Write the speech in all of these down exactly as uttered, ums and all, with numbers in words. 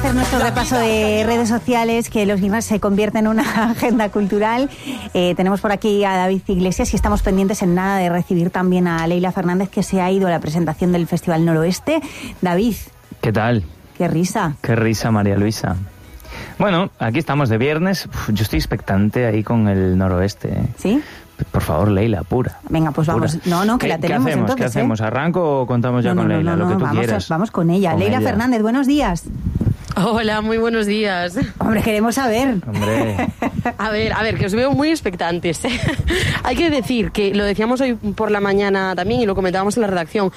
hacer nuestro repaso de redes sociales, que los viernes se convierte en una agenda cultural. Eh, tenemos por aquí a David Iglesias y estamos pendientes en nada de recibir también a Leila Fernández, que se ha ido a la presentación del Festival Noroeste. David. ¿Qué tal? Qué risa. Qué risa, María Luisa. Bueno, aquí estamos de viernes. Uf, yo estoy expectante ahí con el Noroeste. ¿Sí? Por favor, Leila, apura. Venga, pues vamos. Apura. No, no, que ¿Qué, la tenemos ¿qué hacemos? entonces. ¿Qué hacemos? ¿eh? ¿Arranco o contamos ya no, con no, Leila? No, no, lo que tú vamos, quieras. Vamos con ella. Con Leila ella. Fernández, buenos días. Hola, muy buenos días. Hombre, queremos saber. Hombre. A ver, a ver, que os veo muy expectantes. Hay que decir que lo decíamos hoy por la mañana también y lo comentábamos en la redacción,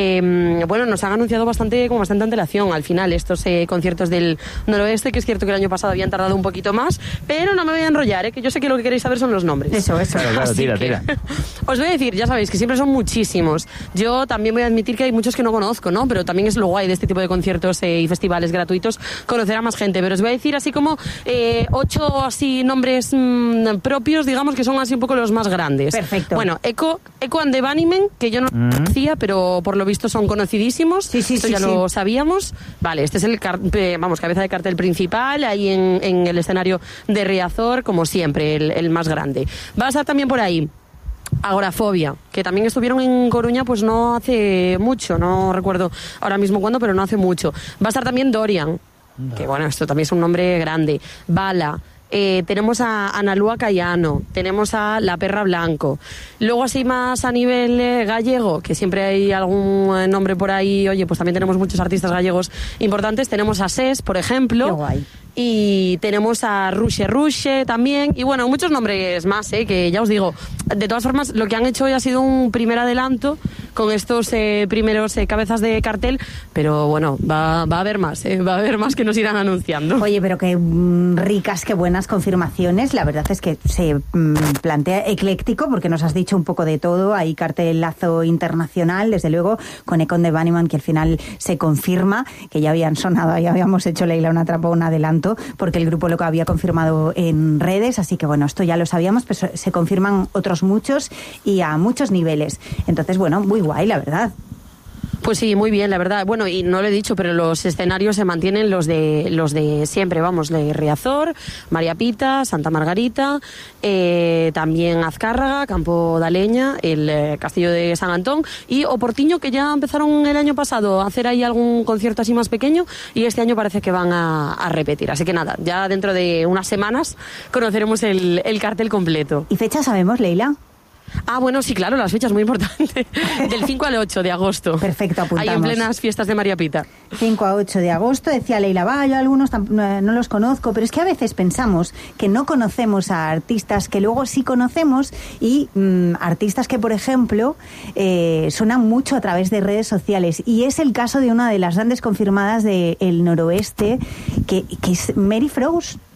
que bueno, nos han anunciado bastante con bastante antelación al final estos eh, conciertos del Noroeste, que es cierto que el año pasado habían tardado un poquito más, pero no me voy a enrollar, ¿eh? Que yo sé que lo que queréis saber son los nombres. Eso, eso. Claro, claro, Así tira, que, tira. Os voy a decir, ya sabéis que siempre son muchísimos. Yo también voy a admitir que hay muchos que no conozco, ¿no? Pero también es lo guay de este tipo de conciertos eh, y festivales gratuitos, conocer a más gente. Pero os voy a decir así como eh, ocho así nombres mmm, propios, digamos, que son así un poco los más grandes. Perfecto. Bueno, Echo, Echo and the Bunnymen, que yo no Mm. conocía, pero por lo visto son conocidísimos. Sí, sí, Esto sí, ya sí. lo sabíamos. Vale, este es el, car- eh, vamos, cabeza de cartel principal, ahí en, en el escenario de Riazor, como siempre, el, el más grande. Va a estar también por ahí Agorafobia, que también estuvieron en Coruña pues no hace mucho, no recuerdo ahora mismo cuándo, pero no hace mucho. Va a estar también Dorian, que bueno, esto también es un nombre grande. Bala, eh, tenemos a Analúa Cayano, tenemos a La Perra Blanco. Luego así más a nivel eh, gallego, que siempre hay algún eh, nombre por ahí, oye, pues también tenemos muchos artistas gallegos importantes. Tenemos a Ses, por ejemplo. Qué guay. Y tenemos a Ruche Ruche también. Y bueno, muchos nombres más, ¿eh? Que ya os digo. De todas formas, lo que han hecho hoy ha sido un primer adelanto con estos eh, primeros eh, cabezas de cartel. Pero bueno, va, va a haber más, ¿eh? Va a haber más que nos irán anunciando. Oye, pero qué mm, ricas, qué buenas confirmaciones. La verdad es que se mm, plantea ecléctico, porque nos has dicho un poco de todo. Hay cartelazo internacional, desde luego, con Econ de Bunnyman, que al final se confirma, que ya habían sonado, ya habíamos hecho, Leila, una trampa, un adelanto, porque el grupo lo había confirmado en redes, así que bueno, esto ya lo sabíamos, pero se confirman otros muchos y a muchos niveles. Entonces, bueno, muy guay, la verdad. Pues sí, muy bien, la verdad. Bueno, y no lo he dicho, pero los escenarios se mantienen los de los de siempre, vamos, de Riazor, María Pita, Santa Margarita, eh, también Azcárraga, Campo da Leña, el eh, Castillo de San Antón y Oportiño, que ya empezaron el año pasado a hacer ahí algún concierto así más pequeño y este año parece que van a, a repetir. Así que nada, ya dentro de unas semanas conoceremos el, el cartel completo. ¿Y fecha sabemos, Leila? Ah, bueno, sí, claro, las fechas muy importantes. Del cinco al ocho de agosto. Perfecto, apuntamos. Ahí en plenas fiestas de María Pita. cinco a ocho de agosto, decía Leila, va, yo algunos tam- no, no los conozco, pero es que a veces pensamos que no conocemos a artistas que luego sí conocemos y mmm, artistas que, por ejemplo, eh, suenan mucho a través de redes sociales. Y es el caso de una de las grandes confirmadas del Noroeste, que, que es Mary Frost.